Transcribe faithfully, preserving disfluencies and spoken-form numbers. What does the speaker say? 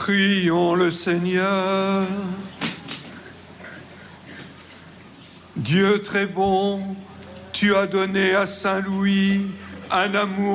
Prions le Seigneur. Dieu très bon, tu as donné à Saint Louis un amour